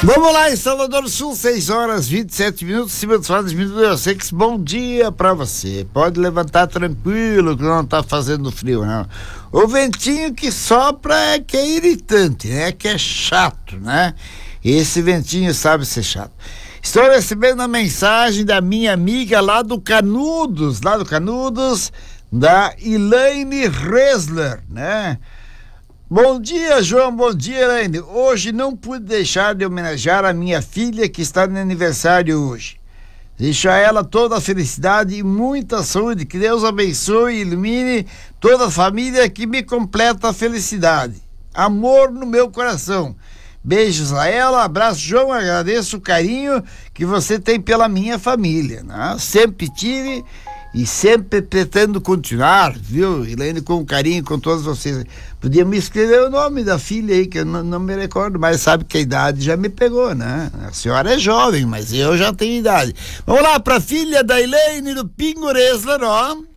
Vamos lá, em Salvador do Sul, 6 horas 27 minutos, cima dos fados minutos, eu sei que bom dia pra você. Pode levantar tranquilo, que não tá fazendo frio, não. O ventinho que sopra é que é irritante, né? Que é chato, né? Esse ventinho sabe ser chato. Estou recebendo a mensagem da minha amiga lá do Canudos, da Elaine Resler, né? Bom dia, João, bom dia, Elaine. Hoje não pude deixar de homenagear a minha filha que está no aniversário hoje. Deixo a ela toda a felicidade e muita saúde. Que Deus abençoe e ilumine toda a família que me completa a felicidade. Amor no meu coração. Beijos a ela, abraço, João, agradeço o carinho que você tem pela minha família, né? Sempre tive e sempre pretendo continuar, viu, Elaine, com carinho com todos vocês. Podia me escrever o nome da filha aí, que eu não me recordo, mas sabe que a idade já me pegou, né? A senhora é jovem, mas eu já tenho idade. Vamos lá pra filha da Elaine do Pingo Resler, ó.